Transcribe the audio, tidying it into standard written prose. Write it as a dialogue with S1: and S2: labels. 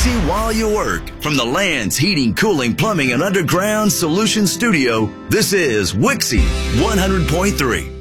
S1: Wixie while you work. From the Land's Heating, Cooling, Plumbing, and Underground Solutions Studio, this is Wixie 100.3.